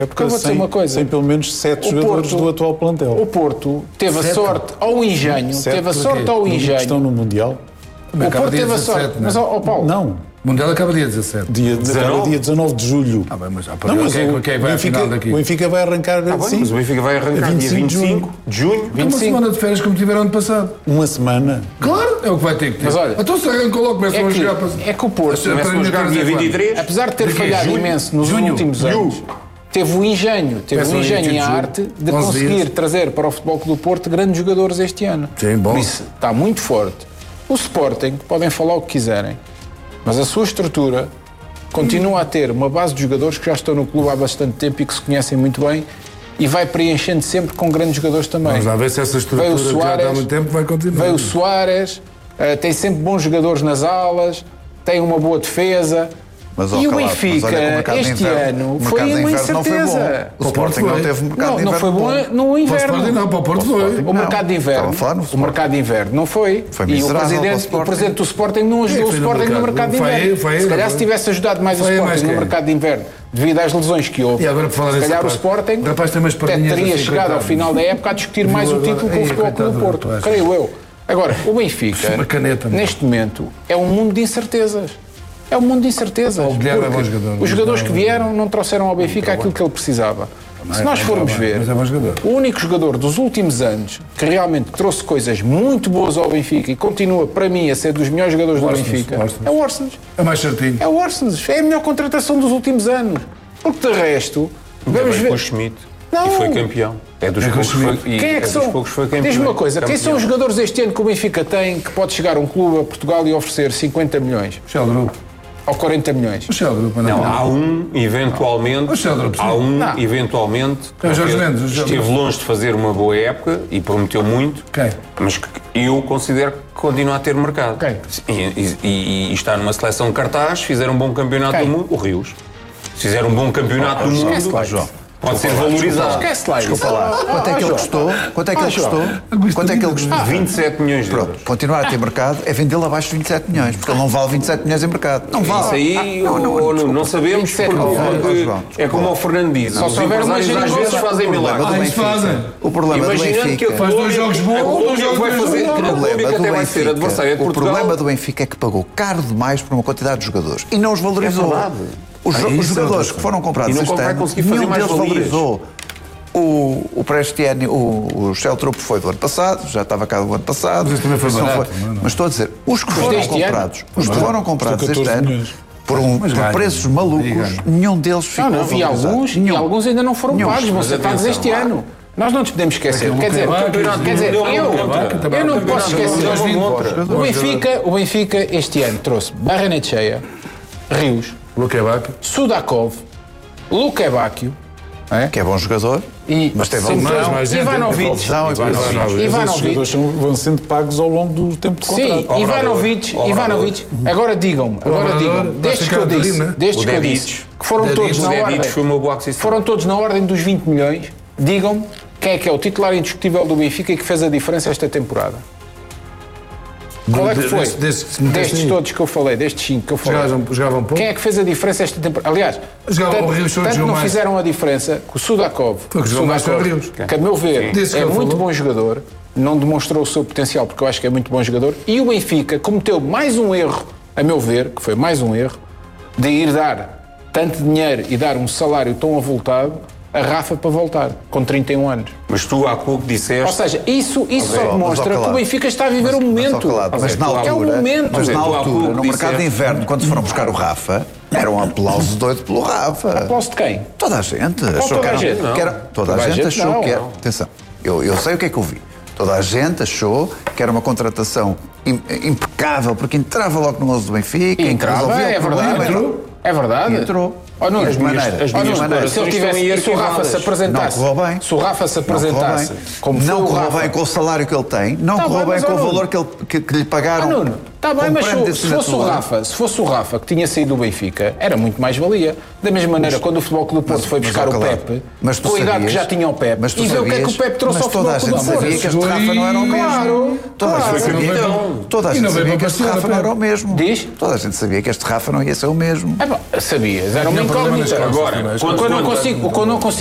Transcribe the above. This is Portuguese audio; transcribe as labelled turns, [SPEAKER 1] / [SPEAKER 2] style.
[SPEAKER 1] Porque eu vou dizer uma coisa.
[SPEAKER 2] Tem pelo menos 7 jogadores do atual plantel.
[SPEAKER 1] O Porto teve a sorte ao engenho. Teve a sorte ao engenho.
[SPEAKER 2] Estão no Mundial.
[SPEAKER 1] O Porto teve a sorte. Mas, Paulo.
[SPEAKER 2] Não.
[SPEAKER 3] O Mundial acaba dia 17.
[SPEAKER 2] Dia 19 de julho.
[SPEAKER 3] Ah, bem, mas
[SPEAKER 2] quem vai à final daqui? O Benfica vai arrancar
[SPEAKER 4] sim. Mas o Benfica vai arrancar dia 25 de junho.
[SPEAKER 3] 25. Uma semana de férias como tiveram ano passado.
[SPEAKER 2] Uma semana?
[SPEAKER 3] Claro, é o que vai ter que ter.
[SPEAKER 1] Mas olha,
[SPEAKER 3] então se arrancam logo, começam a jogar.
[SPEAKER 1] É que o Porto
[SPEAKER 4] começam a jogar dia 23.
[SPEAKER 1] Apesar de ter falhado imenso nos últimos anos, teve o engenho e a arte de conseguir trazer para o Futebol Clube do Porto grandes jogadores este ano.
[SPEAKER 3] Sim, bom.
[SPEAKER 1] Por isso, está muito forte. O Sporting, podem falar o que quiserem, mas a sua estrutura continua a ter uma base de jogadores que já estão no clube há bastante tempo e que se conhecem muito bem e vai preenchendo sempre com grandes jogadores também.
[SPEAKER 3] Vamos lá ver se essa estrutura já há muito tempo vai continuar.
[SPEAKER 1] Veio o Soares, tem sempre bons jogadores nas alas, tem uma boa defesa.
[SPEAKER 5] Mas,
[SPEAKER 1] e o Benfica, este ano, foi uma incerteza.
[SPEAKER 5] O Sporting não teve mercado de inverno.
[SPEAKER 1] Não foi bom no inverno.
[SPEAKER 3] Não, para o Porto foi.
[SPEAKER 1] O mercado de inverno não foi. E o presidente do Sporting não ajudou o Sporting no mercado de inverno. Se calhar se tivesse ajudado mais o Sporting no mercado de inverno, devido às lesões que houve, se calhar o Sporting até teria chegado ao final da época a discutir mais o título com o Futebol Clube do Porto. Creio eu. Agora, o Benfica, neste momento, é um mundo de incertezas. É um mundo de incertezas. Os jogadores que vieram não trouxeram ao Benfica aquilo que ele precisava. Se nós formos ver, o único jogador dos últimos anos que realmente trouxe coisas muito boas ao Benfica e continua, para mim, a ser dos melhores jogadores do Benfica, é o Orsnes.
[SPEAKER 3] É mais certinho.
[SPEAKER 1] É o Orsnes. É a melhor contratação dos últimos anos. Porque de resto, vamos ver.
[SPEAKER 4] O Schmidt. E foi campeão. É dos poucos foi campeão.
[SPEAKER 1] Diz-me uma coisa, quem são os jogadores este ano que o Benfica tem que pode chegar a um clube a Portugal e oferecer 50 milhões? Ou 40 milhões?
[SPEAKER 4] Não, há eventualmente, esteve longe de fazer uma boa época e prometeu muito, mas que eu considero que continua a ter mercado. E está numa seleção de cartaz, fizeram um bom campeonato do mundo, o Rios. Fizeram um bom campeonato do mundo, João. Pode ser valorizado.
[SPEAKER 1] Esquece lá.
[SPEAKER 5] Desculpa lá. Quanto é que ele custou? Quanto é que ele custou?
[SPEAKER 4] 27 milhões de euros.
[SPEAKER 5] Pronto, continuar a ter mercado é vendê-lo abaixo de 27 milhões, porque ele não vale 27 milhões em mercado. Não vale.
[SPEAKER 4] Isso aí não sabemos, porque é como o Fernando diz. Os empresários às vezes fazem milagres.
[SPEAKER 5] O problema do Benfica...
[SPEAKER 3] Faz 2 jogos bons, 2 jogos
[SPEAKER 4] vai fazer, que a Colômbia até vai ser adversária de Portugal.
[SPEAKER 5] O problema do Benfica é que pagou caro demais por uma quantidade de jogadores e não os valorizou. Os jogadores que foram comprados este ano, nenhum deles valorizou. O Prestiani, o Sheltrup foi do ano passado, já estava cá do ano passado.
[SPEAKER 3] Mas isso também foi barato.
[SPEAKER 5] Mas estou a dizer, os que foram comprados este ano, por preços malucos, nenhum deles ficou valorizado.
[SPEAKER 1] E alguns ainda não foram pagos, vão ser pagos este ano. Nós não nos podemos esquecer. Quer dizer, eu não posso esquecer. O Benfica este ano trouxe Barrenetxea, Rios, Sudakov, Lukebakio,
[SPEAKER 5] que é bom jogador, mas teve
[SPEAKER 1] mais Ivanovic.
[SPEAKER 2] Os vão sendo pagos ao longo do tempo de contrato.
[SPEAKER 1] Sim, Ivanovic. Agora digam-me, destes que eu disse, que foram todos na ordem dos 20 milhões, digam-me quem é que é o titular indiscutível do Benfica e que fez a diferença esta temporada. Qual é que foi? Destes todos que eu falei, destes 5 que eu falei.
[SPEAKER 3] Jogavam pouco?
[SPEAKER 1] Quem é que fez a diferença esta temporada? Aliás, tanto não fizeram a diferença que o Sudakov, que a meu ver é muito bom jogador, não demonstrou o seu potencial porque eu acho que é muito bom jogador, e o Benfica cometeu mais um erro, a meu ver, que foi mais um erro, de ir dar tanto dinheiro e dar um salário tão avultado a Rafa para voltar, com 31 anos.
[SPEAKER 4] Mas tu há pouco disseste...
[SPEAKER 1] Ou seja, isso só demonstra que o Benfica está a viver um momento.
[SPEAKER 5] Mas na altura, no mercado de inverno, quando se foram buscar o Rafa, era um aplauso doido pelo Rafa.
[SPEAKER 1] Aplauso de quem?
[SPEAKER 5] Toda a gente. Toda a gente achou que era... Atenção, eu sei o que é que eu vi. Toda a gente achou que era uma contratação impecável, porque entrava logo no 11 do Benfica.
[SPEAKER 1] Entrava, é verdade. É verdade.
[SPEAKER 5] Entrou.
[SPEAKER 1] As maneiras. Se ele tivesse, se o Rafa se apresentasse, se o Rafa se apresentasse,
[SPEAKER 5] como não correu bem com o salário que ele tem, não correu bem com o valor que lhe pagaram
[SPEAKER 1] Está bem, mas se fosse o Rafa que tinha saído do Benfica, era muito mais valia. Da mesma maneira, quando o Futebol Clube do Porto foi buscar o Pepe, com a idade que já tinha o Pepe, e vê o que é que o Pepe trouxe ao Futebol Clube do Porto.
[SPEAKER 5] Toda a gente sabia que este Rafa não era o mesmo. Toda a gente sabia que este Rafa não era o mesmo.
[SPEAKER 1] Diz?
[SPEAKER 5] Toda a gente sabia que este Rafa não ia ser o mesmo.
[SPEAKER 1] Sabias, era uma incógnita.
[SPEAKER 4] Agora,
[SPEAKER 1] o que eu não consigo